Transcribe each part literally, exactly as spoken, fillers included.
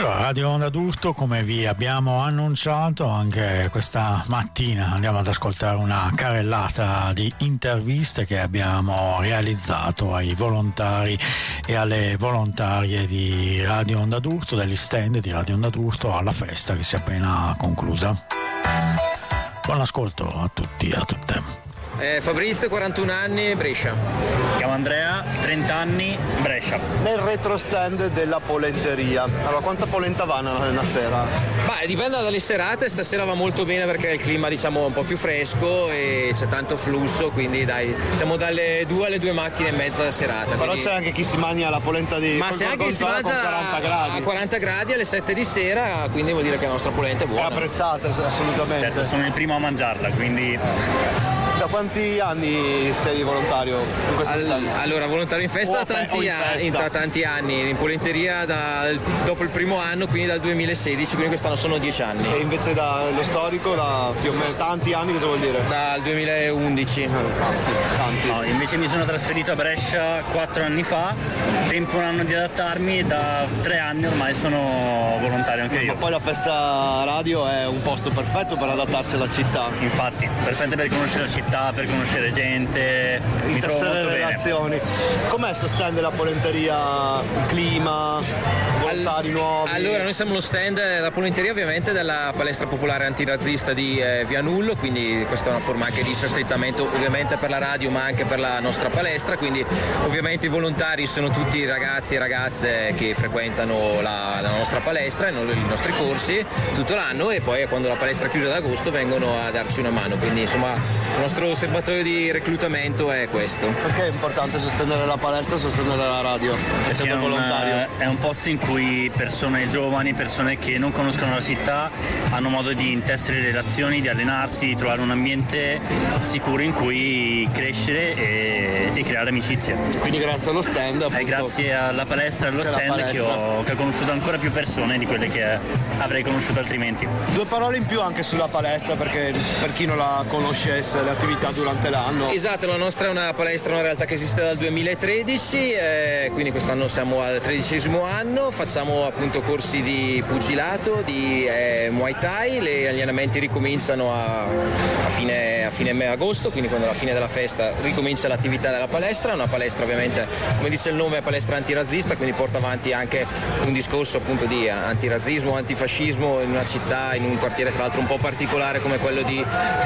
Allora, Radio Onda d'Urto, come vi abbiamo annunciato anche questa mattina, andiamo ad ascoltare una carrellata di interviste che abbiamo realizzato ai volontari e alle volontarie di Radio Onda d'Urto, degli stand di Radio Onda d'Urto alla festa che si è appena conclusa. Buon ascolto a tutti e a tutte. Eh, Fabrizio, quarantuno anni, Brescia. Chiamo Andrea, trenta anni, Brescia. Nel retro stand della polenteria. Allora, quanta polenta va una, una sera? Beh, dipende dalle serate, stasera va molto bene perché il clima diciamo un po' più fresco e c'è tanto flusso, quindi dai, siamo dalle due alle due macchine e mezza la serata. Però quindi... c'è anche chi si mangia la polenta di Ma c'è anche chi si mangia quaranta gradi. A quaranta gradi alle sette di sera, quindi vuol dire che la nostra polenta è buona. È apprezzata assolutamente. Certo, sono il primo a mangiarla, quindi... Da quanti anni sei volontario in questo All, stand? Allora, volontario in festa da fe- tanti, in anni, festa. da tanti anni, in polenteria da, dopo il primo anno, quindi dal duemilasedici, quindi quest'anno sono dieci anni. E invece dallo storico, da più o meno tanti anni, cosa vuol dire? Dal duemilaundici. Eh, tanti, tanti. No, invece mi sono trasferito a Brescia quattro anni fa, tempo un anno di adattarmi e da tre anni ormai sono volontario anche io. Ma poi la festa radio è un posto perfetto per adattarsi alla città. Infatti, perfetto per conoscere la città, per conoscere gente, mi trovo molto bene. Relazioni. Com'è sto stand della polenteria? Il clima, volontari All- nuovi? Allora, noi siamo lo stand della polenteria ovviamente della palestra popolare antirazzista di eh, Vianullo, quindi questa è una forma anche di sostentamento ovviamente per la radio ma anche per la nostra palestra, quindi ovviamente i volontari sono tutti ragazzi e ragazze che frequentano la, la nostra palestra, i nostri corsi tutto l'anno e poi quando la palestra è chiusa ad agosto vengono a darci una mano, quindi insomma il nostro serbatoio di reclutamento è questo. Perché è importante sostenere la palestra e sostenere la radio Perché facendo è un, volontario? è un posto in cui persone giovani, persone che non conoscono la città hanno modo di intessere relazioni, di allenarsi, di trovare un ambiente sicuro in cui crescere e, e creare amicizie. Quindi grazie allo stand appunto, È grazie alla palestra e allo c'è la stand che palestra. ho, che ho conosciuto ancora più persone di quelle che avrei conosciuto altrimenti. Due parole in più anche sulla palestra perché per chi non la conoscesse le attività durante l'anno. Esatto, la nostra è una palestra, una realtà che esiste dal duemilatredici, eh, quindi quest'anno siamo al tredicesimo anno, facciamo appunto corsi di pugilato, di eh, Muay Thai, le, gli allenamenti ricominciano a, a, fine, a fine agosto, quindi quando alla fine della festa ricomincia l'attività della palestra, una palestra ovviamente, come dice il nome, è palestra antirazzista, quindi porta avanti anche un discorso appunto di antirazzismo, antifascismo in una città, in un quartiere tra l'altro un po' particolare come quello di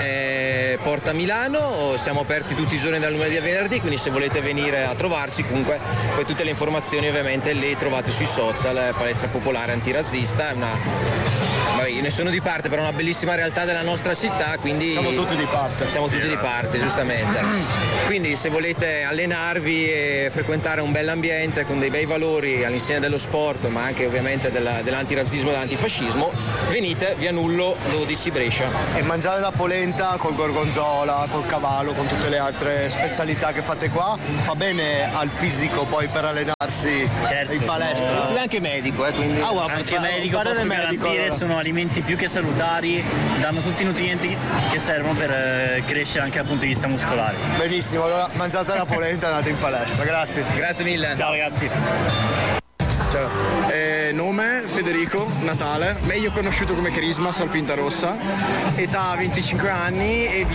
eh, Porta Milano. Siamo aperti tutti i giorni dal lunedì a venerdì, quindi se volete venire a trovarci comunque poi tutte le informazioni ovviamente le trovate sui social, palestra popolare antirazzista, è una vabbè, io ne sono di parte, però è una bellissima realtà della nostra città, quindi Siamo tutti di parte. siamo tutti di parte, giustamente. Quindi se volete allenarvi e frequentare un bell'ambiente con dei bei valori all'insegna dello sport, ma anche ovviamente della, dell'antirazzismo e dell'antifascismo, venite Vianullo dodici Brescia. E mangiare la polenta col gorgonzola, col cavallo, con tutte le altre specialità che fate qua, fa bene al fisico poi per allenarsi Certo, in palestra. sono- Lui è anche medico, eh, quindi Ah, guarda, Anche fa- medico parere posso medico, garantire, allora. sono alimenti più che salutari, danno tutti i nutrienti che servono per eh, crescere anche dal punto di vista muscolare. Benissimo, allora mangiate la polenta e andate in palestra, grazie. grazie mille. Ciao ragazzi. Ciao. Eh, nome Federico Natale, meglio conosciuto come Crisma, Salpinta Rossa, età venticinque anni e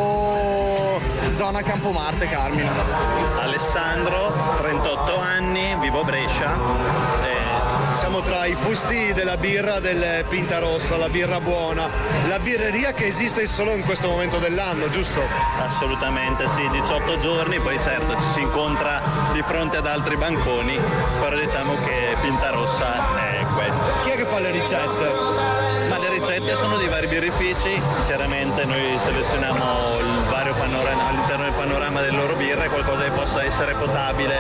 vivo zona Campomarte, Carmine. Alessandro, trentotto anni, vivo a Brescia. Eh, Siamo tra i fusti della birra del Pinta Rossa, la birra buona, la birreria che esiste solo in questo momento dell'anno, giusto? assolutamente sì, diciotto giorni, poi certo ci si incontra di fronte ad altri banconi, però diciamo che Pinta Rossa è questo. Chi è che fa le ricette? Ma le ricette sono di vari birrifici, chiaramente noi selezioniamo il vario panorama, all'interno del panorama delle loro birre, qualcosa che possa essere potabile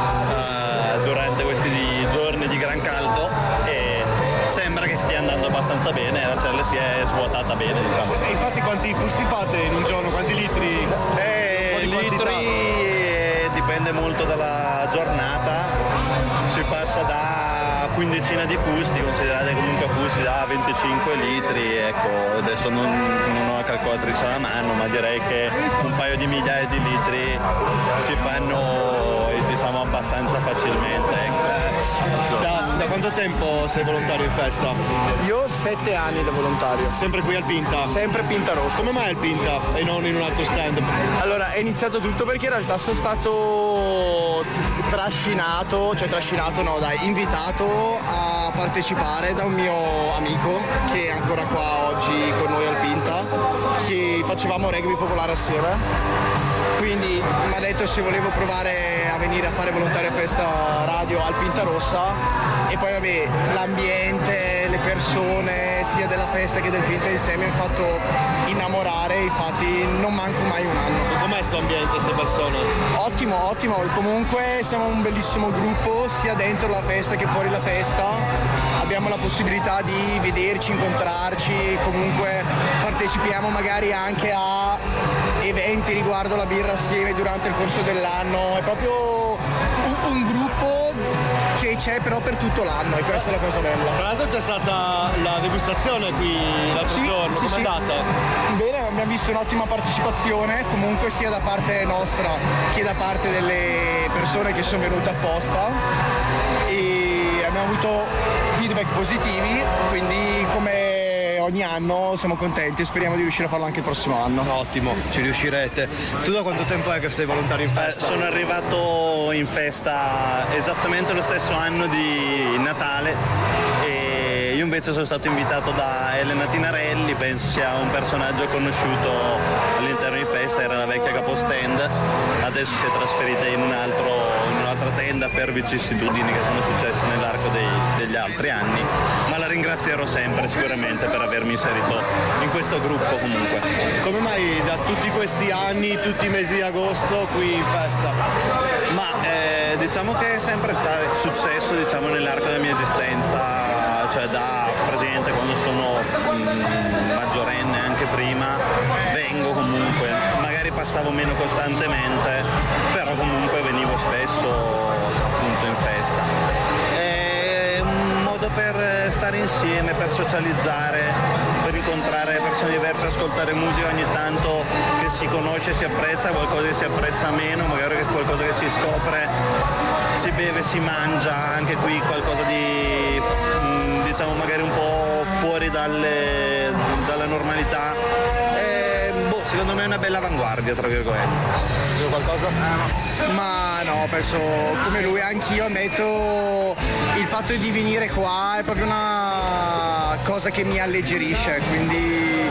eh, durante questi di- giorni di gran caldo e sembra che stia andando abbastanza bene, la cella si è svuotata bene, diciamo. E infatti quanti fusti fate in un giorno? Quanti litri? Eh, Un po' di quantità. litri eh, dipende molto dalla giornata, si passa da quindicina di fusti, considerate comunque fusti da venticinque litri, ecco, adesso non, non ho la calcolatrice alla mano, ma direi che un paio di migliaia di litri si fanno eh, diciamo abbastanza facilmente, ecco. Da, da quanto tempo sei volontario in festa? Io sette anni da volontario. Sempre qui al Pinta? Sempre Pinta Rossa. Come mai al Pinta e non in un altro stand? Allora, è iniziato tutto perché in realtà sono stato trascinato, cioè trascinato no dai, invitato a partecipare da un mio amico che è ancora qua oggi con noi al Pinta, che facevamo rugby popolare assieme. Quindi mi ha detto se volevo provare a venire a fare volontario a festa radio al Pinta Rossa, e poi vabbè l'ambiente, le persone sia della festa che del Pinta insieme mi hanno fatto innamorare, infatti non manco mai un anno. Com'è sto ambiente, queste persone? Ottimo, ottimo, comunque siamo un bellissimo gruppo sia dentro la festa che fuori la festa, abbiamo la possibilità di vederci, incontrarci, comunque partecipiamo magari anche a eventi riguardo la birra assieme durante il corso dell'anno, è proprio un, un gruppo che c'è però per tutto l'anno e questa è la cosa bella. Tra l'altro c'è stata la degustazione qui l'altro sì, giorno, sì, com'è sì. andata? Bene, abbiamo visto un'ottima partecipazione comunque sia da parte nostra che da parte delle persone che sono venute apposta e abbiamo avuto feedback positivi, quindi come ogni anno siamo contenti e speriamo di riuscire a farlo anche il prossimo anno. Ottimo, ci riuscirete. Tu da quanto tempo è che sei volontario in festa? Eh, sono arrivato in festa esattamente lo stesso anno di Natale e io invece sono stato invitato da Elena Tinarelli, penso sia un personaggio conosciuto all'interno di festa, era la vecchia capostand, adesso si è trasferita in, un altro, in un'altra tenda per vicissitudini che sono successe nell'arco dei, degli altri anni, ma la ringrazierò sempre sicuramente per avermi inserito in questo gruppo comunque. Come mai da tutti questi anni, tutti i mesi di agosto qui in festa? Ma eh, diciamo che è sempre stato successo diciamo, nell'arco della mia esistenza, cioè da praticamente quando sono mh, maggiorenne anche prima vengo comunque, magari passavo meno costantemente, però comunque venivo spesso appunto in festa. È un modo per stare insieme, per socializzare, per incontrare persone diverse, ascoltare musica ogni tanto che si conosce, si apprezza, qualcosa che si apprezza meno, magari qualcosa che si scopre, si beve, si mangia, anche qui qualcosa di diciamo magari un po' fuori dalle, dalla normalità. E, boh, secondo me è una bella avanguardia, tra virgolette. C'è qualcosa? Ma no, penso come lui anch'io ammetto il fatto di venire qua è proprio una cosa che mi alleggerisce, quindi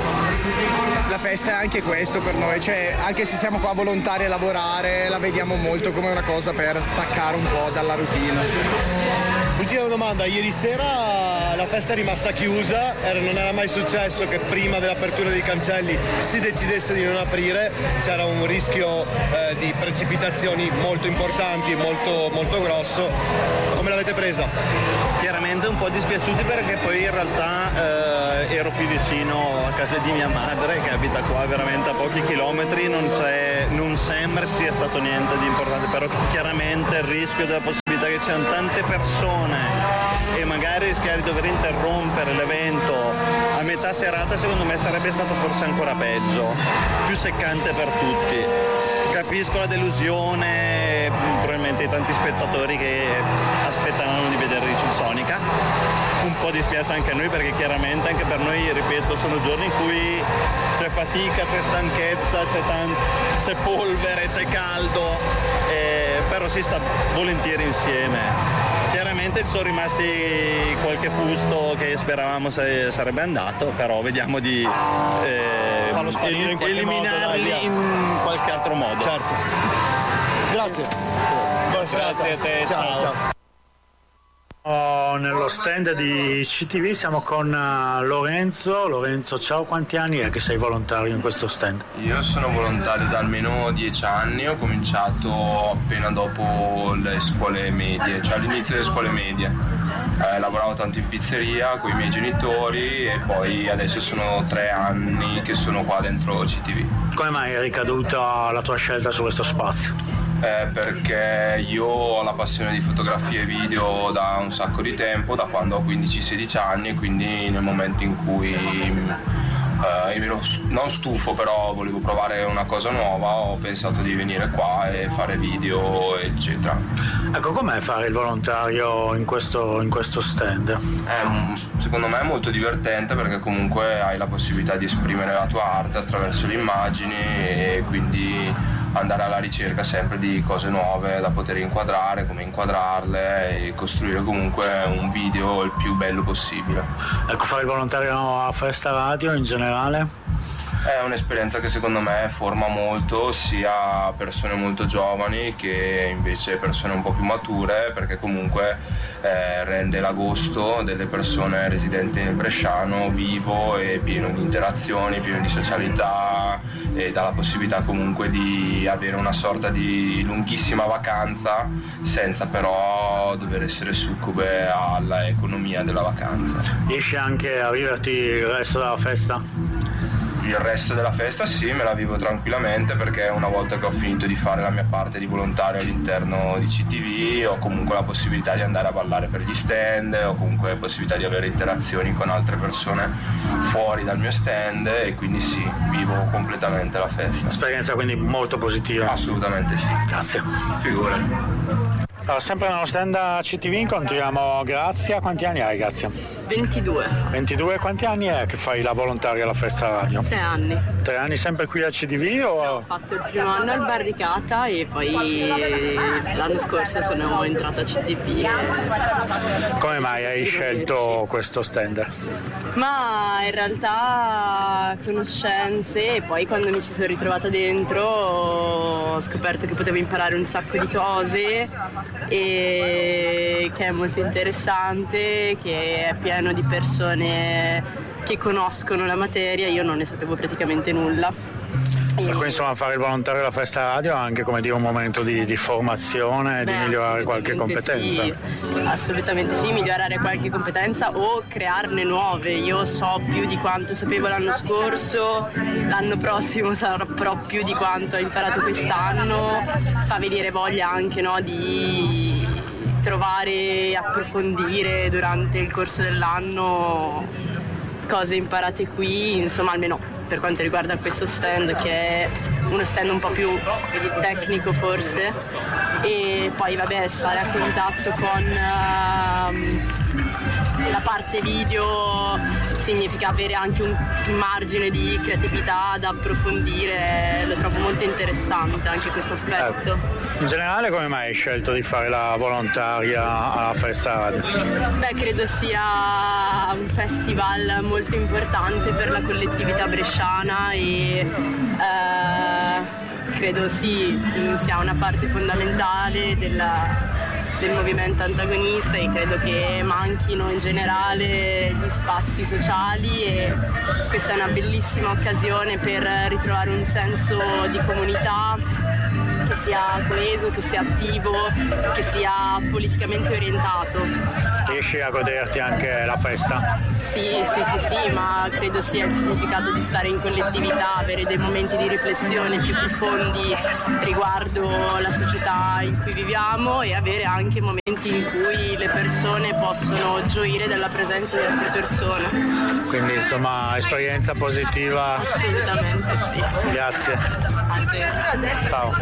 la festa è anche questo per noi, cioè anche se siamo qua volontari a lavorare la vediamo molto come una cosa per staccare un po' dalla routine. Ultima domanda, ieri sera la festa è rimasta chiusa, era, non era mai successo che prima dell'apertura dei cancelli si decidesse di non aprire, c'era un rischio eh, di precipitazioni molto importanti, molto, molto grosso. Come l'avete presa? Chiaramente un po' dispiaciuti perché poi in realtà eh, ero più vicino a casa di mia madre che abita qua veramente a pochi chilometri, non, c'è, non sembra ci sia stato niente di importante, però chiaramente il rischio della possibilità che ci siano tante persone e magari rischiare di dover interrompere l'evento a metà serata secondo me sarebbe stato forse ancora peggio, più seccante per tutti. Capisco la delusione probabilmente di tanti spettatori che aspettavano di vedere Sonica, un po' dispiace anche a noi perché chiaramente anche per noi, ripeto, sono giorni in cui c'è fatica, c'è stanchezza, c'è, tan- c'è polvere, c'è caldo, eh, però si sta volentieri insieme. Chiaramente ci sono rimasti qualche fusto che speravamo se sarebbe andato, però vediamo di eh, Farlo sparire in qualche eliminarli modo, dai, in qualche altro modo. Certo. Grazie. Buona serata. Grazie a te, ciao. ciao. ciao. Oh, nello stand di C T V siamo con uh, Lorenzo. Lorenzo, ciao, quanti anni è che sei volontario in questo stand? Io sono volontario da almeno dieci anni, ho cominciato appena dopo le scuole medie, cioè all'inizio delle scuole medie. Eh, lavoravo tanto in pizzeria con i miei genitori e poi adesso sono tre anni che sono qua dentro C T V. Come mai è ricaduta la tua scelta su questo spazio? Eh, perché io ho la passione di fotografia e video da un sacco di tempo, da quando ho quindici sedici anni, quindi nel momento in cui eh, io ero non stufo, però volevo provare una cosa nuova, ho pensato di venire qua e fare video eccetera. Ecco, com'è fare il volontario in questo, in questo stand? È, secondo me è molto divertente perché comunque hai la possibilità di esprimere la tua arte attraverso le immagini e quindi andare alla ricerca sempre di cose nuove da poter inquadrare, come inquadrarle e costruire comunque un video il più bello possibile. Ecco, fare il volontario a Festa Radio in generale? È un'esperienza che secondo me forma molto sia persone molto giovani che invece persone un po' più mature, perché comunque eh, rende l'agosto delle persone residenti nel bresciano vivo e pieno di interazioni, pieno di socialità e dà la possibilità comunque di avere una sorta di lunghissima vacanza senza però dover essere succube all'economia della vacanza. Riesci anche a viverti il resto della festa? Il resto della festa sì, me la vivo tranquillamente perché una volta che ho finito di fare la mia parte di volontario all'interno di C T V ho comunque la possibilità di andare a ballare per gli stand, ho comunque la possibilità di avere interazioni con altre persone fuori dal mio stand e quindi sì, vivo completamente la festa. Esperienza quindi molto positiva? Assolutamente sì. Grazie. Figurati. Allora, sempre nello stand C T V incontriamo Grazia. Quanti anni hai, Grazia? ventidue. ventidue, quanti anni è che fai la volontaria alla Festa Radio? Tre anni. Tre anni sempre qui a C D V o? No, ho fatto il primo anno al Barricata e poi l'anno scorso sono entrata a C T V. E... Come mai hai scelto questo stand? Ma in realtà conoscenze e poi quando mi ci sono ritrovata dentro ho scoperto che potevo imparare un sacco di cose e che è molto interessante, che è pieno di persone che conoscono la materia, io non ne sapevo praticamente nulla. E quindi insomma fare il volontario alla Festa Radio è anche come dire un momento di, di formazione, Beh, di migliorare qualche competenza. Sì, assolutamente sì, migliorare qualche competenza o crearne nuove. Io so più di quanto sapevo l'anno scorso, l'anno prossimo saprò più di quanto ho imparato quest'anno, fa venire voglia anche, no, di trovare e approfondire durante il corso dell'anno cose imparate qui, insomma almeno per quanto riguarda questo stand, che è uno stand un po' più tecnico forse, e poi vabbè stare a contatto con uh, la parte video significa avere anche un, un margine di creatività da approfondire, lo trovo molto interessante anche questo aspetto. In generale come mai hai scelto di fare la volontaria alla Festa Radio? Beh, credo sia un festival molto importante per la collettività bresciana e eh, credo sì sia una parte fondamentale della, del movimento antagonista e credo che manchino in generale gli spazi sociali e questa è una bellissima occasione per ritrovare un senso di comunità che sia coeso, che sia attivo, che sia politicamente orientato. Riesci a goderti anche la festa? Sì, sì, sì, sì, ma credo sia il significato di stare in collettività, avere dei momenti di riflessione più profondi riguardo la società in cui viviamo e avere anche momenti in cui le persone possono gioire della presenza di altre persone. Quindi insomma esperienza positiva? Assolutamente sì. Grazie. A te. Ciao.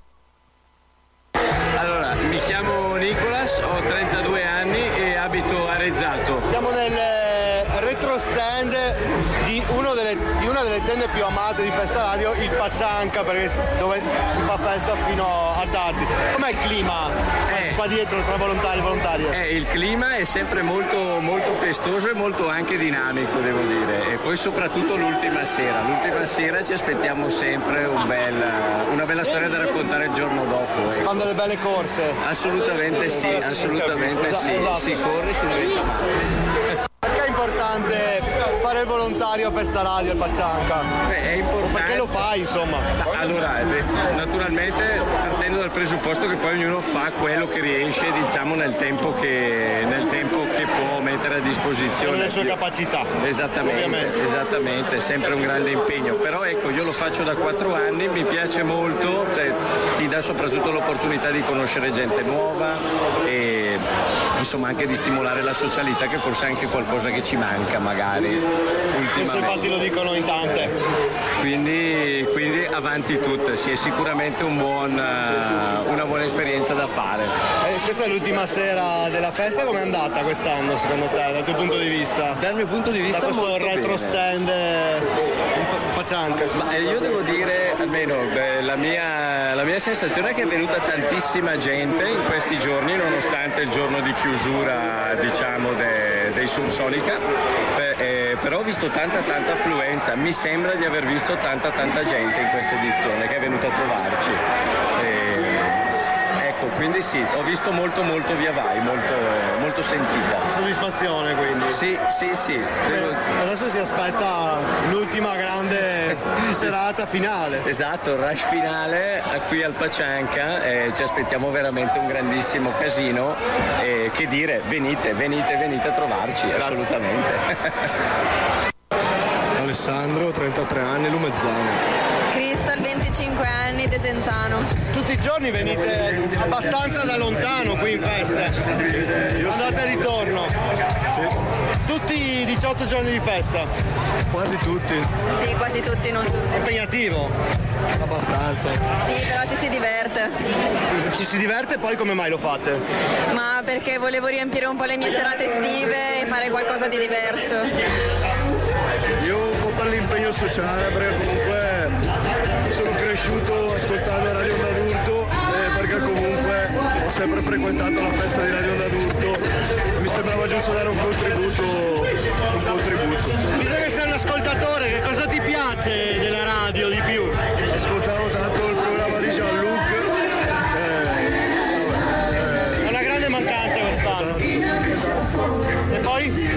Allora, mi chiamo Nicolas, ho trentadue anni e abito a Rezzato. Siamo nel retro stand di, uno delle, di una delle tende più amate di Festa Radio, il Paccianca, perché dove si fa festa fino a tardi. Com'è il clima eh, qua dietro tra volontari e volontarie? Eh, il clima è sempre molto, molto festoso e molto anche dinamico, devo dire. E poi soprattutto l'ultima sera. L'ultima sera ci aspettiamo sempre un bel, una bella storia da raccontare il giorno dopo. Si fanno delle belle corse? Assolutamente sì, assolutamente sì. Si corre, si diventa. Perché è importante fare il volontario a Festa Radio al Paccianca? Beh, è importante. Perché lo fai, insomma? Allora, beh, naturalmente partendo dal presupposto che poi ognuno fa quello che riesce, diciamo, nel tempo che, nel tempo che può mettere a disposizione. Le sue capacità. Esattamente, ovviamente. Esattamente, è sempre un grande impegno. Però ecco, io lo faccio da quattro anni, mi piace molto, ti dà soprattutto l'opportunità di conoscere gente nuova e insomma anche di stimolare la socialità, che forse è anche qualcosa che ci manca magari ultimamente. Questo infatti lo dicono in tante. Quindi, quindi avanti tutte, sì, è sicuramente un buon, uh, una buona esperienza da fare. Eh, questa è l'ultima sera della festa, com'è andata quest'anno secondo te, dal tuo punto di vista? Dal mio punto di vista da questo molto retro bene. stand eh, un po' Paccianca. Ma io devo dire, almeno beh, la, mia, la mia sensazione è che è venuta tantissima gente in questi giorni, nonostante il giorno di chiusura, diciamo, de, dei Subsonica, Beh, eh, però ho visto tanta tanta affluenza, mi sembra di aver visto tanta tanta gente in questa edizione che è venuta a trovarci. Eh, ecco, quindi sì, ho visto molto molto via vai, molto, molto sentita. Soddisfazione quindi? Sì, sì, sì. Devo... Adesso si aspetta l'ultima grande serata finale. Esatto, il rush finale qui al Paccianca, eh, ci aspettiamo veramente un grandissimo casino, eh, che dire, venite, venite, venite a trovarci. Grazie. Assolutamente. Alessandro, trentatré anni, Lumezzana. Crystal, venticinque anni, Desenzano. Tutti i giorni venite abbastanza da lontano qui in festa. Sì, andate e ritorno. Sì. Tutti i diciotto giorni di festa? Quasi tutti. Sì, quasi tutti, non tutti. Impegnativo? Abbastanza. Sì, però ci si diverte. Ci si diverte e poi come mai lo fate? Ma perché volevo riempire un po' le mie serate estive e fare qualcosa di diverso. Io un po' per l'impegno sociale, perché comunque sono cresciuto ascoltando Radio Onda d'Urto, eh, perché comunque ho sempre frequentato la festa di Radio Onda d'Urto e mi sembrava giusto dare un contributo, un contributo. Visto che sei un ascoltatore, che cosa ti piace della radio di più? Ascoltavo tanto il programma di Jean-Luc. Eh, eh, è una grande mancanza quest'anno. Esatto, esatto. E poi?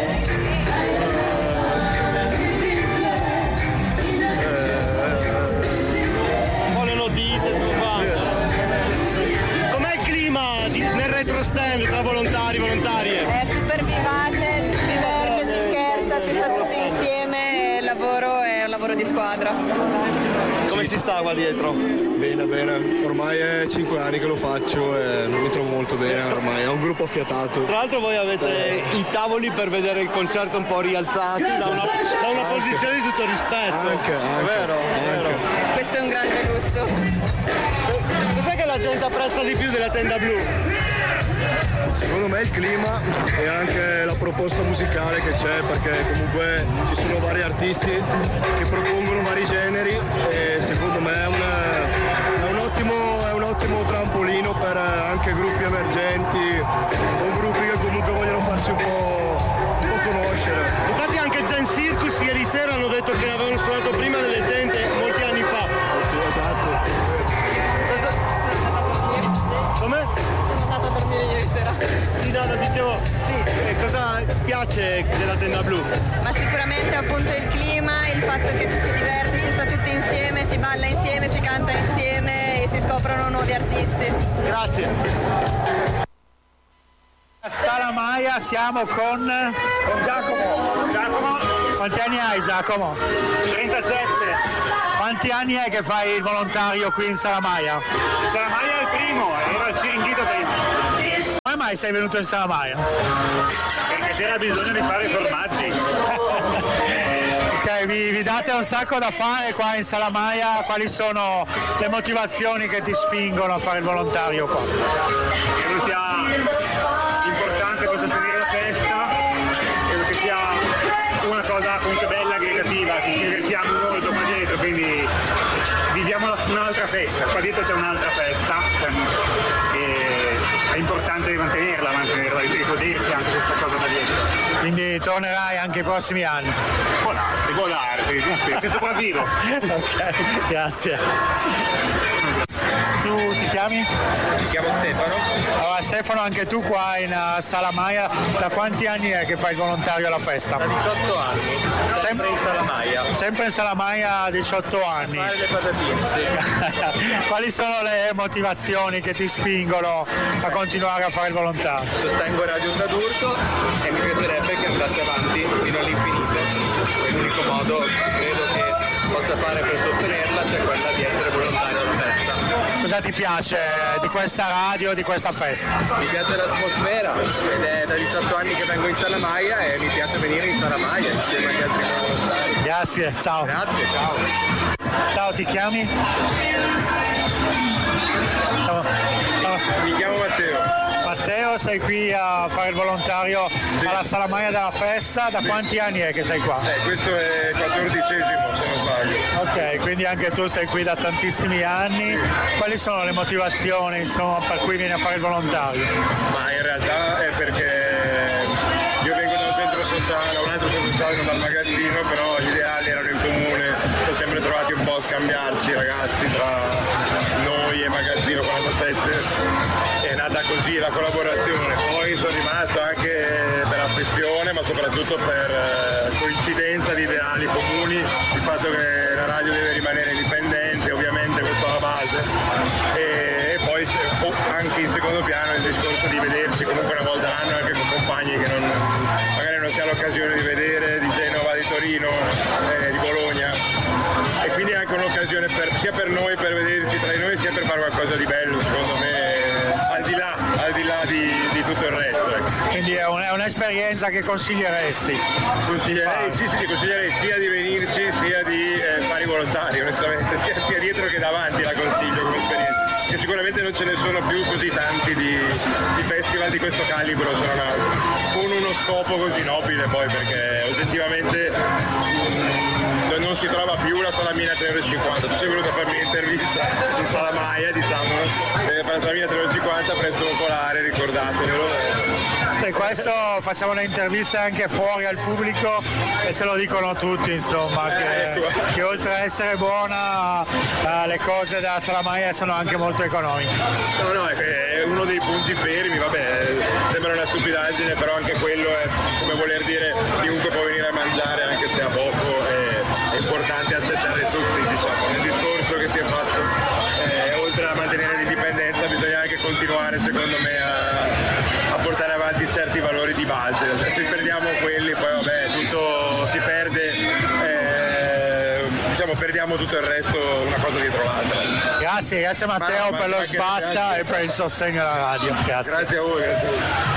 Stand tra volontari e volontarie. È super vivace, si diverte, si scherza, si sta tutti insieme e il lavoro è un lavoro di squadra. Come si sta qua dietro? Bene, bene. Ormai è cinque anni che lo faccio e non mi trovo molto bene ormai. È un gruppo affiatato. Tra l'altro voi avete i tavoli per vedere il concerto un po' rialzati da una, da una posizione di tutto rispetto. Anche, anche. È vero, anche. è vero. Questo è un grande lusso. Cos'è che la gente apprezza di più della tenda blu? Secondo me il clima e anche la proposta musicale che c'è, perché comunque ci sono vari artisti che propongono vari generi e secondo me è, una, è, un, ottimo, è un ottimo trampolino per anche gruppi emergenti o gruppi che comunque vogliono farsi un po', un po' conoscere. Infatti anche Gen Circus ieri sera hanno detto che avevano suonato prima delle tende molti anni fa. Sì, esatto. Come? Sono andata a dormire ieri sera. Sì, no, lo dicevo. Sì. E cosa piace della tenda blu? Ma sicuramente appunto il clima, il fatto che ci si diverte, si sta tutti insieme, si balla insieme, si canta insieme e si scoprono nuovi artisti. Grazie. A Salamaia siamo con... Con Giacomo. Giacomo. Quanti anni hai, Giacomo? trentasette. Quanti anni è che fai il volontario qui in Salamaia? Salamaia è il primo, era il Siringito prima. Come mai sei venuto in Salamaia? Perché c'era bisogno di fare i formaggi. Ok, vi, vi date un sacco da fare qua in Salamaia, quali sono le motivazioni che ti spingono a fare il volontario qua? Credo sia importante per sostenere la festa, credo che sia una cosa comunque bella, creativa, ci divertiamo molto qua dietro, quindi viviamo un'altra festa, qua dietro c'è un'altra festa e è importante mantenerla, mantenerla e godersi anche questa cosa da dietro. Quindi tornerai anche i prossimi anni? Può darsi, può darsi, se sopravvivo. Ok, grazie. Tu ti chiami? Mi chiamo Stefano. Allora Stefano, anche tu qua in uh, Salamaia, da quanti anni è che fai il volontario alla festa? Da diciotto anni, sempre Sem- in Salamaia. Sempre in Salamaia a diciotto anni. A fare le patatine, sì. Quali sono le motivazioni che ti spingono a continuare a fare il volontario? Sostengo Radio Onda d'Urto e mi piacerebbe che andasse avanti fino all'infinito. E l'unico modo che credo che possa fare per sostenerla c'è quella di essere volontario alla festa. Cosa cosa ti piace di questa radio, di questa festa? Mi piace l'atmosfera ed è da diciotto anni che vengo in Sala Maia e mi piace venire in Sala Maia insieme agli altri volontari. Grazie, ciao. Grazie, ciao. Ciao, ti chiami? Ciao. Ciao. Mi chiamo Matteo. Matteo, sei qui a fare il volontario sì. alla Sala Maia della festa, da sì. quanti anni è che sei qua? Eh, questo è il quattordicesimo se non sbaglio. Ok, quindi anche tu sei qui da tantissimi anni, sì. quali sono le motivazioni insomma, per cui vieni a fare il volontario? Ma in realtà è perché io vengo da un centro sociale, da un altro centro sociale, non dal magazzino, però gli ideali erano in comune, ci siamo sempre trovati un po' a scambiarci ragazzi tra noi e Magazzino quarantasette. È nata così la collaborazione, poi sono rimasto anche per affezione ma soprattutto per coincidenza di ideali comuni, il fatto che la radio deve rimanere indipendente, ovviamente questa è la base, e, e poi anche in secondo piano il discorso di vedersi comunque una volta all'anno anche con compagni che non, magari non si ha l'occasione di vedere, di Genova, di Torino, eh, di Bologna, e quindi è anche un'occasione per, sia per noi per vederci tra di noi sia per fare qualcosa di bello secondo me. Al di là, al di, là di, di tutto il resto. Ecco. Quindi è, un, è un'esperienza che consiglieresti? Consiglierei, sì, sì, consiglierei sia di venirci sia di eh, fare i volontari, onestamente, sia, sia dietro che davanti la consiglio come esperienza. Che sicuramente non ce ne sono più così tanti di, di festival di questo calibro, sono nati, con uno scopo così nobile poi, perché oggettivamente mh, non si trova più la Salamina tre euro e cinquanta. Tu sei venuto a farmi un'intervista in Sala Maia, diciamo, per la Salamina tre euro e cinquanta a prezzo popolare, ricordatevelo. Sì, questo facciamo le interviste anche fuori al pubblico e se lo dicono tutti, insomma, che, che oltre a essere buona eh, le cose della Sala Maia sono anche molto economiche. No, no, è uno dei punti fermi, vabbè, sembra una stupidaggine, però anche quello è come voler dire chiunque può venire a mangiare anche se a poco, è, è importante accettare tutti, diciamo, nel discorso che si è fatto, eh, oltre a mantenere l'indipendenza bisogna anche continuare secondo me a, a portare avanti certi valori di base, se perdiamo quelli poi vabbè tutto si perde, eh, diciamo perdiamo tutto il resto una cosa dietro l'altra. Grazie, grazie Matteo ma, ma per lo sbatta e per il sostegno alla radio. Grazie. Grazie a voi. Grazie a voi.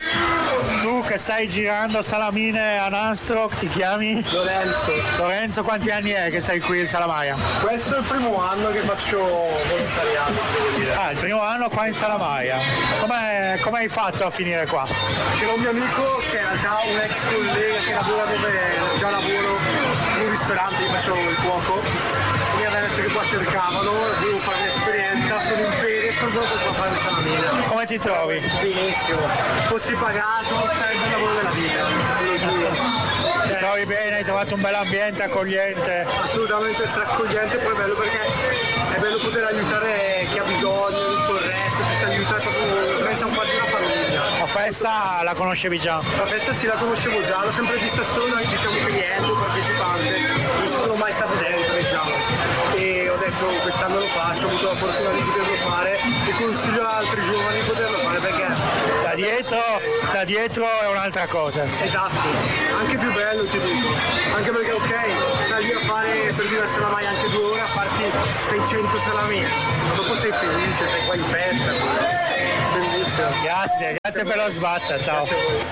Tu che stai girando Salamine a Nastro, ti chiami? Lorenzo. Lorenzo, quanti anni è che sei qui in Sala Maia? Questo è il primo anno che faccio volontariato, devo dire. Ah, il primo anno qua in Sala Maia. Come hai fatto a finire qua? C'era un mio amico che in realtà un ex collega che lavora dove già lavoro in un ristorante, io facevo il cuoco. Mi aveva detto che qua cercavano, devo fare l'esperienza, sono in ferie, sono dopo per fare le Salamine. Come ti trovi? Benissimo. Fossi pagato, sarebbe il lavoro della vita, te lo giuro. Ti trovi bene? Hai trovato un bel ambiente accogliente? Assolutamente straccogliente, poi è bello perché è bello poter aiutare chi ha bisogno, tutto il resto, ci si aiuta proprio, diventa un quasi una famiglia. La festa la conoscevi già? La festa sì, la conoscevo già, l'ho sempre vista solo da diciamo cliente o partecipante, non ci sono mai stato dentro, diciamo. E ho detto quest'anno lo faccio, ho avuto la fortuna di poterlo fare e consiglio a altri giovani di poterlo fare perché da dietro, da dietro è un'altra cosa. Esatto, anche più bello ti dico, anche perché ok, stai lì a fare per dire Sala Maia anche due ore a farti seicento salamine, dopo sei felice, sei qua in festa, bellissimo. Grazie, grazie per lo sbatta, ciao.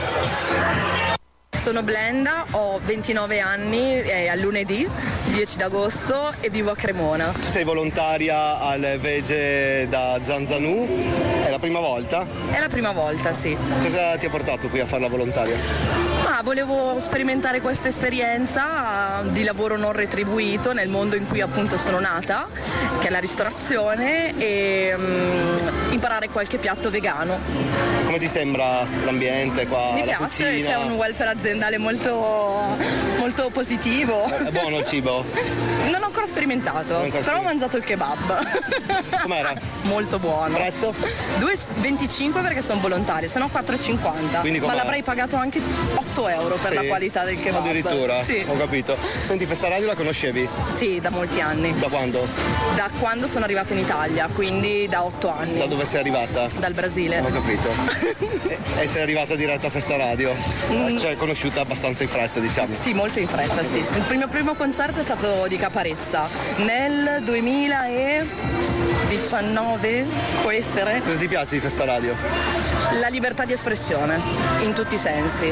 Sono Blenda, ho ventinove anni, è a lunedì, dieci d'agosto e vivo a Cremona. Sei volontaria al Vege da Zanzanù, è la prima volta? È la prima volta, sì. Cosa ti ha portato qui a fare la volontaria? Ma volevo sperimentare questa esperienza di lavoro non retribuito nel mondo in cui appunto sono nata, che è la ristorazione, e um, imparare qualche piatto vegano. Come ti sembra l'ambiente qua? Mi la piace, cucina? C'è un welfare aziendale molto, molto positivo. È buono il cibo? Non ho ancora sperimentato, non ancora però ho mangiato il kebab. Com'era? Molto buono. Prezzo? due e venticinque perché sono volontaria, se no quattro e cinquanta. Ma l'avrei pagato anche otto euro per sì, la qualità del kebab. Addirittura? Sì. Ho capito. Senti, questa radio la conoscevi? Sì, da molti anni. Da quando? Da quando sono arrivata in Italia, quindi da otto anni. Da dove sei arrivata? Dal Brasile. Ho capito. e, e sei arrivata diretta a questa radio? Mm. Cioè conosciuta abbastanza in fretta, diciamo? Sì, molto in fretta, sì. Il primo, primo concerto è stato di Caparezza nel duemiladiciannove diciannove, può essere? Cosa ti piace di Festa Radio? La libertà di espressione, in tutti i sensi.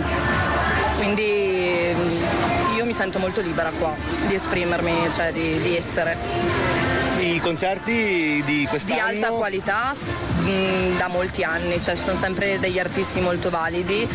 Quindi io mi sento molto libera qua di esprimermi, cioè di, di essere. I concerti di quest'anno? Di alta qualità mh, da molti anni, cioè ci sono sempre degli artisti molto validi.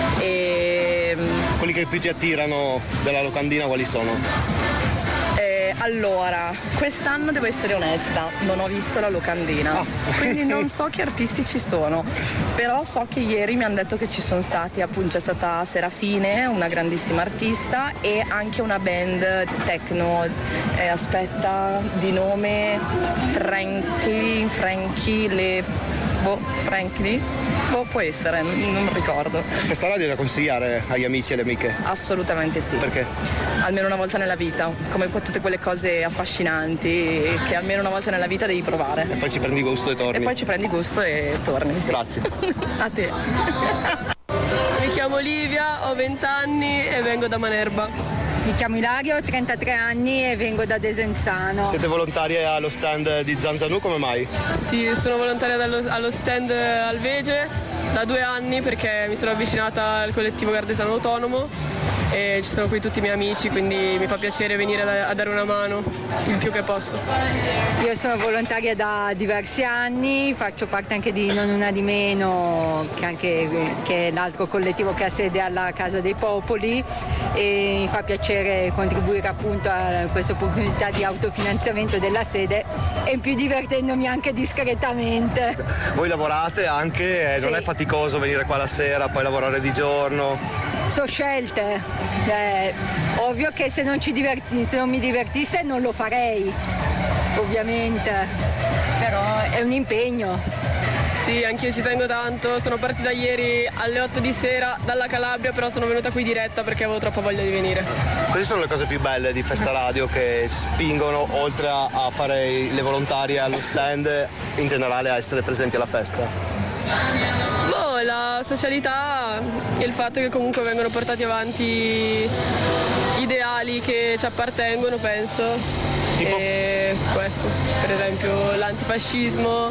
E quelli che più ti attirano della locandina quali sono? Eh, allora, quest'anno devo essere onesta, non ho visto la locandina, oh. Quindi non so che artisti ci sono, però so che ieri mi hanno detto che ci sono stati, appunto c'è stata Serafine, una grandissima artista, e anche una band techno, eh, aspetta, di nome Frankie, Frankie, le... boh, Frankie? Boh, può essere, non, non ricordo. Questa radio è da consigliare agli amici e alle amiche? Assolutamente sì. Perché? Almeno una volta nella vita, come tutte quelle cose affascinanti che almeno una volta nella vita devi provare. E poi ci prendi gusto e torni. E poi ci prendi gusto e torni. Sì. Grazie. A te. Mi chiamo Livia, ho venti anni e vengo da Manerba. Mi chiamo Ilaria, ho trentatré anni e vengo da Desenzano. Siete volontarie allo stand di Zanzanù, come mai? Sì, sono volontaria dallo, allo stand Alvege da due anni perché mi sono avvicinata al collettivo Gardesano Autonomo e ci sono qui tutti i miei amici, quindi mi fa piacere venire a, a dare una mano il più che posso. Io sono volontaria da diversi anni, faccio parte anche di Non Una Di Meno, che, anche, che è l'altro collettivo che ha sede alla Casa dei Popoli, e mi fa piacere contribuire appunto a questa opportunità di autofinanziamento della sede e in più divertendomi anche discretamente. Voi lavorate anche? Eh, sì. Non è faticoso venire qua la sera, poi lavorare di giorno? So scelte, eh, ovvio che se non, ci diverti, se non mi divertisse non lo farei, ovviamente, però è un impegno. Sì, anch'io ci tengo tanto, sono partita ieri alle otto di sera dalla Calabria, però sono venuta qui diretta perché avevo troppa voglia di venire. Quali sono le cose più belle di Festa Radio che spingono, oltre a fare le volontarie allo stand, in generale a essere presenti alla festa? Boh, la socialità e il fatto che comunque vengono portati avanti ideali che ci appartengono, penso. Tipo? E questo, per esempio l'antifascismo,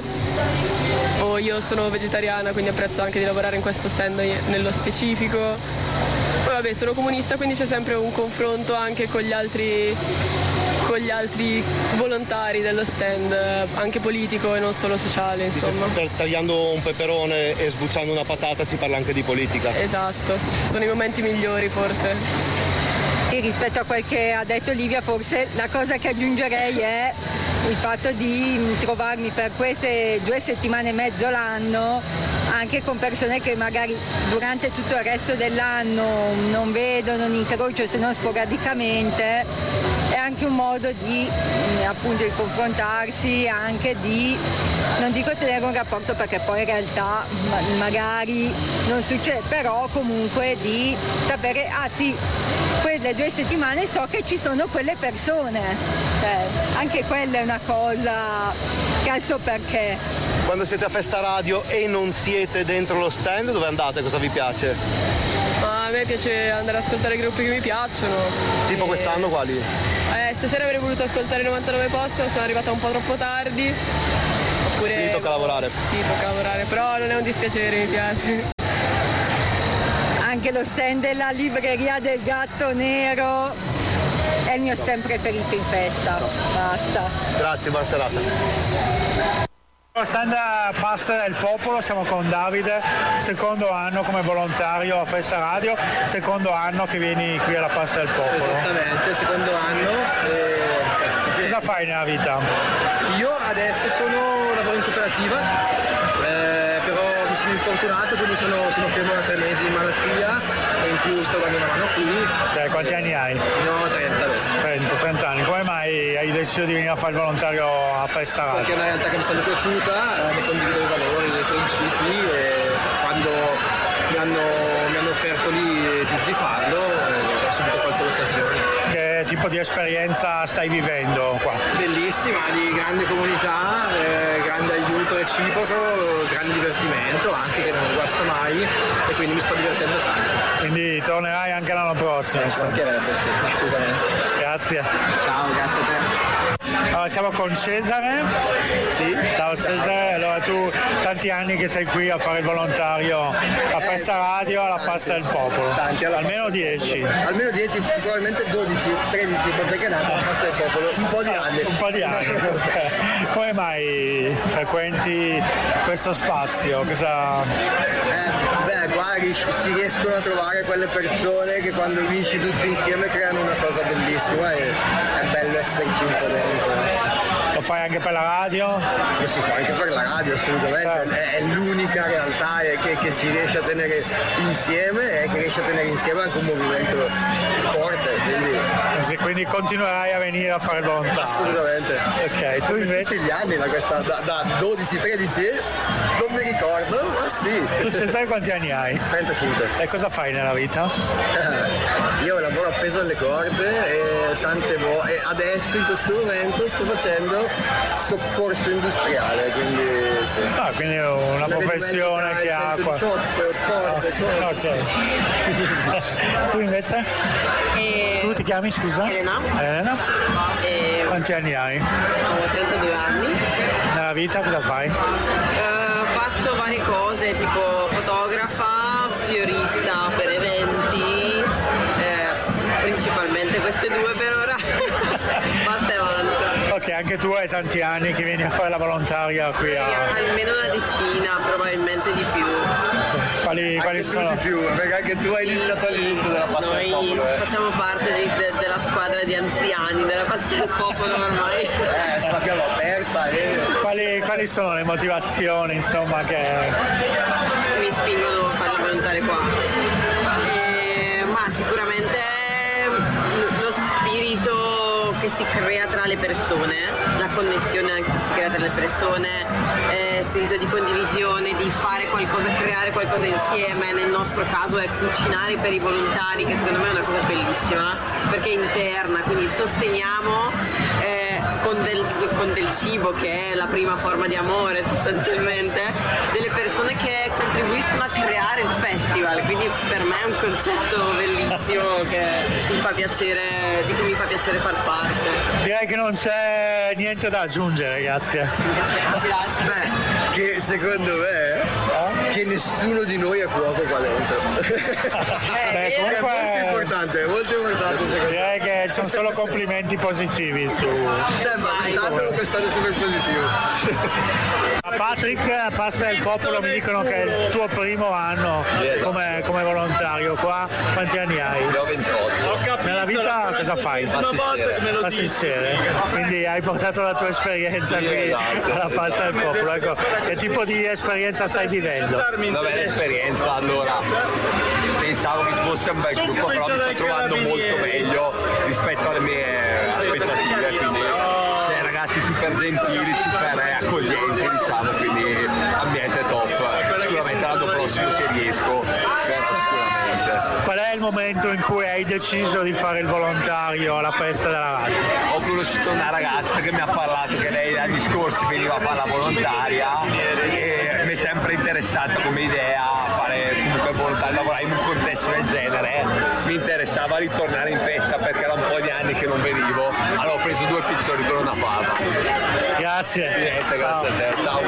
o io sono vegetariana quindi apprezzo anche di lavorare in questo stand nello specifico. Poi vabbè, sono comunista, quindi c'è sempre un confronto anche con gli altri, con gli altri volontari dello stand, anche politico e non solo sociale, insomma. Tagliando un peperone e sbucciando una patata si parla anche di politica. Esatto, sono i momenti migliori forse. Sì, rispetto a quel che ha detto Livia, forse la cosa che aggiungerei è il fatto di trovarmi per queste due settimane e mezzo l'anno anche con persone che magari durante tutto il resto dell'anno non vedo, non incrocio se non sporadicamente. È anche un modo di appunto di confrontarsi, anche di, non dico tenere un rapporto perché poi in realtà magari non succede, però comunque di sapere, ah sì, quelle due settimane so che ci sono quelle persone, eh, anche quella è una cosa che ha il suo perché. Quando siete a Festa Radio e non siete dentro lo stand, dove andate? Cosa vi piace? Ma a me piace andare ad ascoltare i gruppi che mi piacciono. Tipo e... quest'anno quali? Eh, stasera avrei voluto ascoltare i novantanove Post, ma sono arrivata un po' troppo tardi. Oppure... Quindi tocca lavorare. Sì, tocca lavorare, però non è un dispiacere, mi piace. Anche lo stand della libreria del Gatto Nero è il mio stand preferito in festa. Basta. Grazie, buona serata. Stand Pasta del Popolo, siamo con Davide, secondo anno come volontario a Festa Radio, secondo anno che vieni qui alla Pasta del Popolo. Esattamente, secondo anno. E... Cosa fai nella vita? Io adesso sono lavoro in cooperativa, eh, però mi sono infortunato, quindi sono, sono fermo da tre mesi in malattia e in più sto dando una mano qui. Cioè, quanti anni hai? Ne ho trenta adesso. trenta, trenta anni. Come mai hai deciso di venire a fare il volontario a Festa Radio? Perché è una realtà che mi è sempre piaciuta, eh, ne condivido i valori, i principi e quando mi hanno, mi hanno offerto lì di, di farlo eh, ho subito colto l'occasione. Che tipo di esperienza stai vivendo qua? Bellissima, di grande comunità, eh, grande aiuto reciproco, grande divertimento anche che non guasta mai e quindi mi sto divertendo tanto. Quindi tornerai anche l'anno prossimo. Ci mancherebbe, sì, assolutamente. Grazie. Ciao, grazie a te. Allora, siamo con Cesare. Sì. Ciao Cesare, allora tu tanti anni che sei qui a fare il volontario a Festa Radio alla Pasta del Popolo. Tanti, alla almeno dieci. Almeno dieci, probabilmente dodici, tredici, perché è nata la Pasta del Popolo. Un po' di anni. Un po' di anni. Come mai frequenti questo spazio? Cosa... Eh, beh, qua si riescono a trovare quelle persone che quando vinci tutti insieme creano una cosa bellissima e è bello esserci un po' dentro. Lo fai anche per la radio? Lo si fa anche per la radio, assolutamente. Certo. È, è l'unica realtà che, che ci riesce a tenere insieme e che riesce a tenere insieme anche un movimento forte. Quindi, sì, quindi continuerai a venire a fare il volontario? Assolutamente. Ok, tu invece? Tutti gli anni da, questa, da, da dodici tredici non mi ricordo, ma sì. Tu Cesare quanti anni hai? trentacinque. E cosa fai nella vita? Io lavoro appeso alle corde e tante volte, e adesso in questo momento sto facendo soccorso industriale, quindi sì. Ah, quindi è una professione che ha qua. centodiciotto, corde, corde. Ok. Tu invece? E... Tu ti chiami, scusa? Elena. Elena? E... Quanti anni hai? Ho trentadue anni. Nella vita cosa fai? Uh, faccio varie cose, tipo fotografa, fiorista per eventi, eh, principalmente queste due per ora. Basta e avanza. Ok, anche tu hai tanti anni che vieni a fare la volontaria qui a... Sì, almeno una decina, probabilmente di più. Quali, quali sono? Di più, perché anche tu hai iniziato all'inizio della Pasta Noi del Popolo. Eh. facciamo parte di, de, della squadra di anziani della Pasta del Popolo ormai. Eh, l'abbiamo aperta. Eh. Quali, quali sono le motivazioni, insomma, che... mi spingono a fare la volontaria qua? E, ma sicuramente lo spirito che si crea tra le persone, la connessione anche che si crea tra le persone, eh, spirito di condivisione, di fare qualcosa, creare qualcosa insieme, nel nostro caso è cucinare per i volontari, che secondo me è una cosa bellissima, perché è interna, quindi sosteniamo eh, con, del, con del cibo, che è la prima forma di amore sostanzialmente, delle persone che contribuiscono a creare il festival, quindi per me è un concetto bellissimo che mi fa piacere, di cui mi fa piacere far parte. Direi che non c'è niente da aggiungere, grazie. Beh, che secondo me eh? che nessuno di noi è cuoco qua dentro. Beh, comunque è molto importante, è molto importante secondo me. Direi che sono solo complimenti positivi su... Sembra, quest'anno, quest'anno è super positivo. Patrick, Pasta del Popolo, mi dicono che è il tuo primo anno come, come volontario qua. Quanti anni hai? Ne ho ventotto. Nella vita cosa fai? Pasticcere. Pasticcere. Quindi hai portato la tua esperienza Sì, qui esatto. alla Pasta del Popolo. Ecco, che tipo di esperienza stai vivendo? Una bella esperienza, allora pensavo che ci fosse un bel gruppo, però mi sto trovando molto meglio rispetto alle mie aspettative, quindi cioè, ragazzi super gentili, super accoglienti, diciamo, quindi ambiente top. Sicuramente l'anno prossimo se riesco, però sicuramente. Qual è il momento in cui hai deciso di fare il volontario alla festa della radio? Ho conosciuto una ragazza che mi ha parlato che lei agli scorsi veniva a fare la volontaria e mi è sempre interessata come idea fare comunque volontario, lavorare in un contesto del genere. Mi interessava ritornare in festa perché era un po' di anni che non venivo, allora ho preso due piccioni con una fava. Grazie. Niente, grazie a te. Ciao.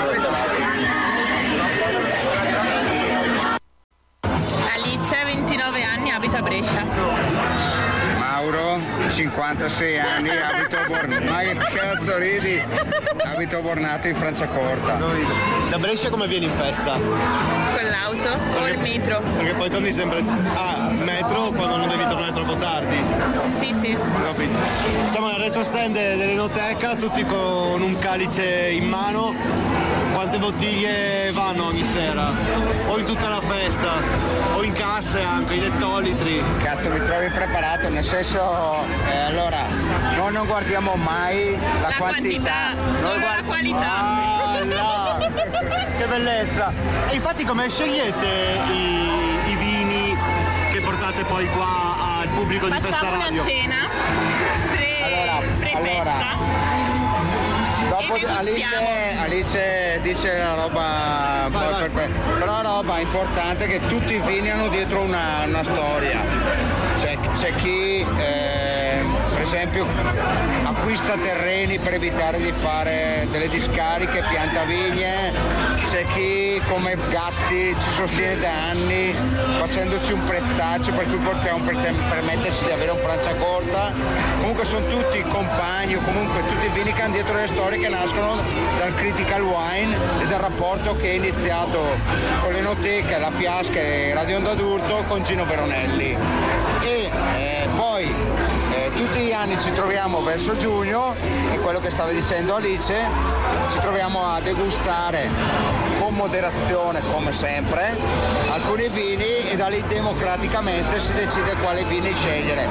Alice, ventinove anni, abita a Brescia. Mauro, cinquantasei anni, abito a Bornato. Ma che cazzo ridi? Abito a Bornato in Franciacorta. Da Brescia come vieni in festa? Con l'auto o il metro? Perché poi torni sempre a metro quando non devi tornare troppo tardi. Sì, sì. Capito? Siamo nel retrostand dell'Enoteca, tutti con un calice in mano. Quante bottiglie vanno ogni sera? O in tutta la festa? O in casse anche, in ettolitri? Cazzo, mi trovi preparato, nel senso, eh, allora, noi non guardiamo mai la, La quantità, quantità, solo la qualità. Ah, là. Che bellezza! E infatti come scegliete i, i vini che portate poi qua al pubblico di Festa Facciamo Radio? una cena pre, Allora, pre-festa allora, dopo Dopo Alice, Alice dice la roba, vai, vai. Per, però la roba importante è che tutti i vini hanno dietro una, una storia. C'è, c'è chi eh, per esempio acquista terreni per evitare di fare delle discariche, pianta vigne, c'è chi come Gatti ci sostiene da anni facendoci un prezzaccio per cui possiamo permetterci di avere un Franciacorta. Comunque sono tutti compagni o comunque tutti i vini che hanno dietro le storie che nascono dal critical wine e dal rapporto che è iniziato con l'Enoteca, la Fiasca e Radio Onda d'Urto con Gino Veronelli. E eh, poi eh, tutti gli anni ci troviamo verso giugno, e quello che stava dicendo Alice, ci troviamo a degustare con moderazione come sempre alcuni vini e da lì democraticamente si decide quali vini scegliere,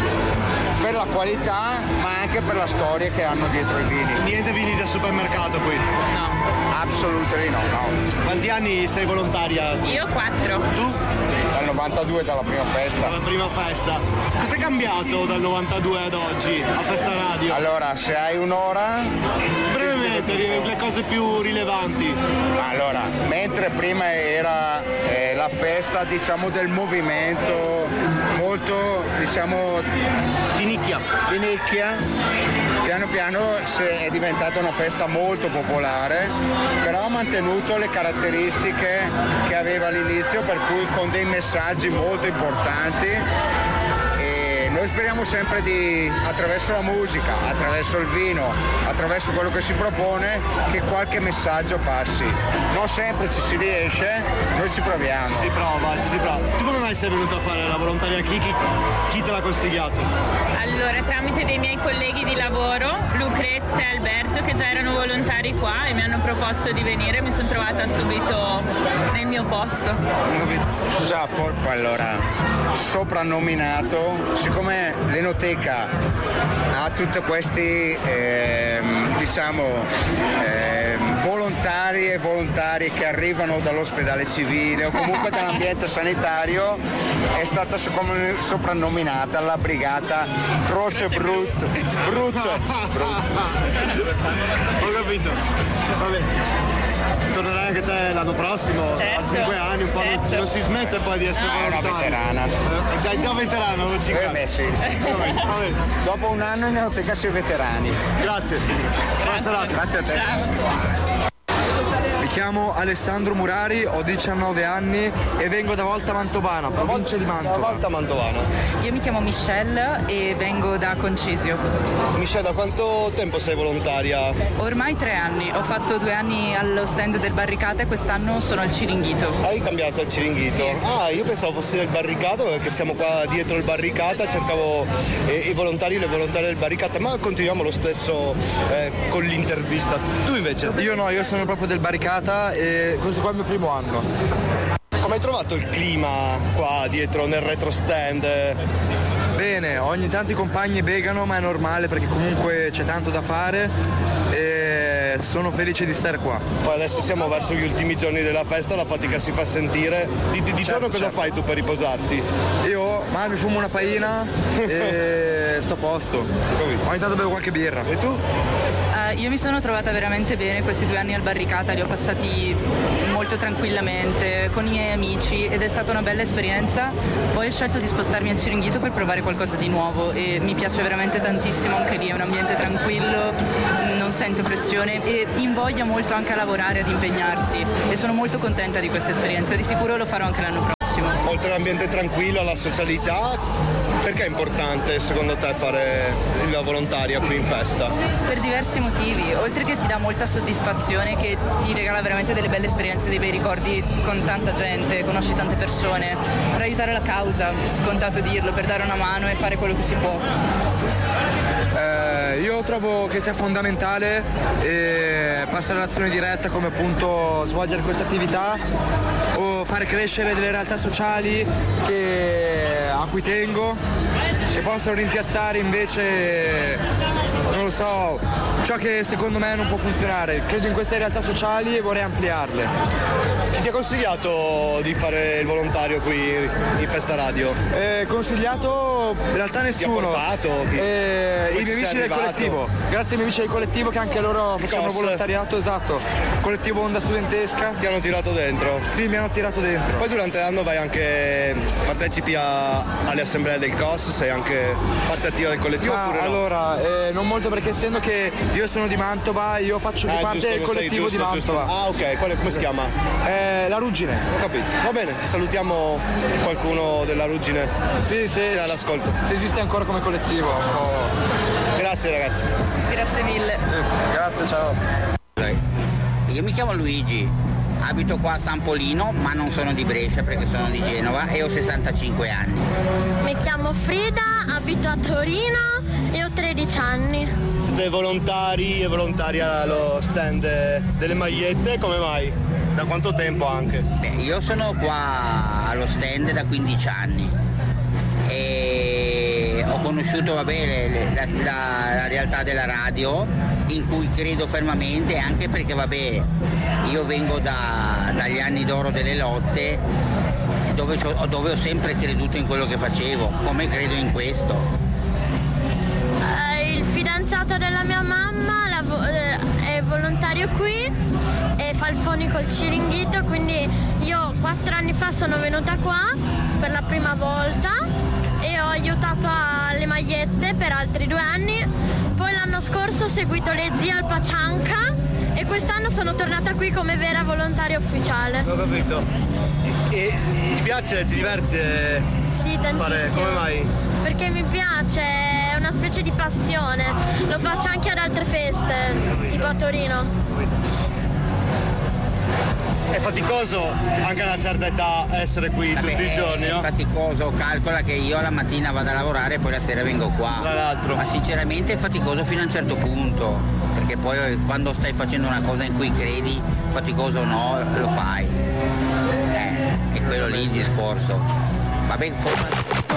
per la qualità ma anche per la storia che hanno dietro i vini. Niente vini da supermercato qui? No. Assolutamente no, no. Quanti anni sei volontaria? Io quattro. Tu? Dal novantadue, dalla prima festa. Dalla prima festa. Cos'è cambiato dal novantadue ad oggi a Festa Radio? Allora, se hai un'ora... Brevemente, le cose più rilevanti. Allora, mentre prima era eh, la festa, diciamo, del movimento molto, diciamo... Di nicchia. Di nicchia. Piano piano è diventata una festa molto popolare, però ha mantenuto le caratteristiche che aveva all'inizio, per cui con dei messaggi molto importanti. Noi speriamo sempre di, attraverso la musica, attraverso il vino, attraverso quello che si propone, che qualche messaggio passi. Non sempre ci si riesce, noi ci proviamo. Ci si prova, ci si prova. Tu come mai sei venuto a fare la volontaria qui? Chi, chi te l'ha consigliato? Allora, tramite dei miei colleghi di lavoro, Lucrezia e Alberto, che già erano volontari qua e mi hanno proposto di venire, mi sono trovata subito nel mio posto. Scusa, poi allora, soprannominato, siccome l'Enoteca ha tutti questi eh, diciamo eh, volontari e volontari che arrivano dall'ospedale civile o comunque dall'ambiente sanitario, è stata soprannominata la brigata Croce Brut Brut Ho capito, vabbè. Tornerai anche te l'anno prossimo, certo, a cinque anni, un po' certo. Non si smette poi di essere no, volontario. Una veterana. Eh, già, già veterano, non ci eh, beh, sì. Dopo un anno in Enoteca si è veterani. Grazie. Buona serata. Grazie a te. Ciao. Mi chiamo Alessandro Murari, ho diciannove anni e vengo da Volta Mantovana, provincia di Mantova. Volta Mantovana. Io mi chiamo Michelle e vengo da Concesio. Michelle, da quanto tempo sei volontaria? Ormai tre anni, ho fatto due anni allo stand del Barricata e quest'anno sono al Ciringhito. Hai cambiato al Ciringhito? Sì. Ah, io pensavo fosse il Barricata perché siamo qua dietro il Barricata, cercavo eh, i volontari e le volontarie del Barricata, ma continuiamo lo stesso eh, con l'intervista. Tu invece? Io no, io sono proprio del Barricata e questo qua è il mio primo anno. Come hai trovato il clima qua dietro nel retro stand? Bene, ogni tanto i compagni begano, ma è normale perché comunque c'è tanto da fare e sono felice di stare qua. Poi adesso siamo verso gli ultimi giorni della festa, la fatica si fa sentire. Di, di, di certo, giorno cosa certo. fai tu per riposarti? Io, ma mi fumo una paina e sto a posto. Ogni tanto bevo qualche birra. E tu? Uh, io mi sono trovata veramente bene questi due anni al Barricata, li ho passati molto tranquillamente con i miei amici ed è stata una bella esperienza. Poi ho scelto di spostarmi al Ciringhito per provare qualcosa di nuovo e mi piace veramente tantissimo, anche lì è un ambiente tranquillo, non sento pressione e invoglia molto anche a lavorare, ad impegnarsi e sono molto contenta di questa esperienza, di sicuro lo farò anche l'anno prossimo. Oltre all'ambiente tranquillo, alla socialità, perché è importante secondo te fare la volontaria qui in festa? Per diversi motivi, oltre che ti dà molta soddisfazione, che ti regala veramente delle belle esperienze, dei bei ricordi con tanta gente, conosci tante persone, per aiutare la causa, è scontato dirlo, per dare una mano e fare quello che si può. Eh, io trovo che sia fondamentale eh, passare all'azione diretta, come appunto svolgere questa attività o fare crescere delle realtà sociali che, a cui tengo, che possono rimpiazzare invece non lo so, ciò che secondo me non può funzionare. Credo in queste realtà sociali e vorrei ampliarle. Chi ti ha consigliato di fare il volontario qui in Festa Radio? Eh, consigliato in realtà nessuno. Ti ha portato? Chi... Eh, I miei amici del arrivato? collettivo. Grazie ai miei amici del collettivo che anche loro facevano volontariato, esatto. Collettivo Onda Studentesca. Ti hanno tirato dentro? Sì, mi hanno tirato dentro. Poi durante l'anno vai anche, partecipi a, alle assemblee del C O S, sei anche parte attiva del collettivo Ma oppure no? Allora, eh, non molto, perché essendo che io sono di Mantova, io faccio ah, parte giusto, del collettivo sei, giusto, di Mantova. Giusto. Ah, ok, Qual è, come si chiama? Eh, la Ruggine. Ho capito. Va bene, salutiamo qualcuno della Ruggine. Sì, sì. Se all'ascolto. Se esiste ancora come collettivo. Oh. Grazie ragazzi. Grazie mille. Eh, grazie, ciao. Io mi chiamo Luigi, abito qua a San Polino, ma non sono di Brescia perché sono di Genova e ho sessantacinque anni. Mi chiamo Frida, abito a Torino e ho tredici anni. Siete volontari e volontari allo stand delle magliette, come mai? Da quanto tempo anche? Beh, io sono qua allo stand da quindici anni e ho conosciuto vabbè, la, la, la realtà della radio, in cui credo fermamente, anche perché vabbè, io vengo da, dagli anni d'oro delle lotte, dove, dove ho sempre creduto in quello che facevo, come credo in questo. Eh, il fidanzato della mia mamma lav- eh, è volontario qui e fa il foni col Ciringhito, quindi io quattro anni fa sono venuta qua per la prima volta e ho aiutato alle magliette per altri due anni. Poi l'anno scorso ho seguito le zie al Pacianca e quest'anno sono tornata qui come vera volontaria ufficiale. Ho capito. E ti piace, ti diverte? Sì, tantissimo. Fare, come mai? Perché mi piace, è una specie di passione. Lo faccio anche ad altre feste, tipo a Torino. È faticoso anche a una certa età essere qui Vabbè, tutti i giorni, no? È faticoso, calcola che io la mattina vado a lavorare e poi la sera vengo qua. Tra l'altro. Ma sinceramente è faticoso fino a un certo punto, perché poi quando stai facendo una cosa in cui credi, faticoso o no, lo fai. Eh, è quello lì il discorso. Vabbè, forse...